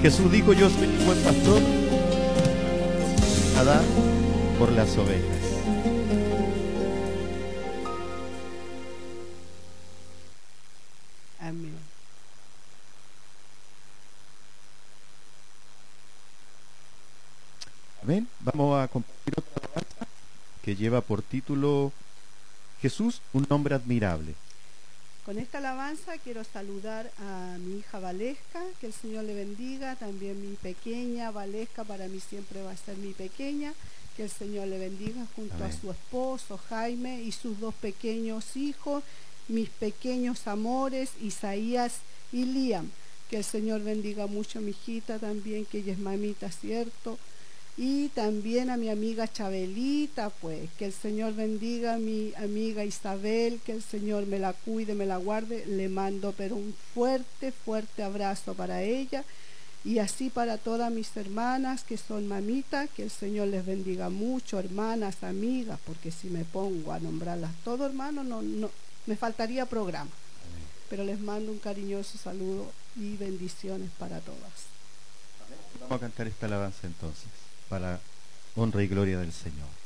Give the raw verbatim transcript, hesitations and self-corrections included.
Jesús dijo: yo soy el buen pastor, a dar por las ovejas. Amén. Amén. Vamos a compartir otra alabanza que lleva por título Jesús, un nombre admirable. Con esta alabanza quiero saludar a mi hija Valesca, que el Señor le bendiga, también mi pequeña Valesca, para mí siempre va a ser mi pequeña, que el Señor le bendiga junto Amén. a su esposo Jaime y sus dos pequeños hijos, mis pequeños amores, Isaías y Liam, que el Señor bendiga mucho a mi hijita también, que ella es mamita, ¿cierto? Y también a mi amiga Chabelita, pues, que el Señor bendiga a mi amiga Isabel, que el Señor me la cuide, me la guarde. Le mando pero un fuerte, fuerte abrazo para ella y así para todas mis hermanas que son mamitas, que el Señor les bendiga mucho, hermanas, amigas, porque si me pongo a nombrarlas todo, hermano, no, no, me faltaría programa. Amén. Pero les mando un cariñoso saludo y bendiciones para todas. Vamos a cantar esta alabanza entonces, para honra y gloria del Señor.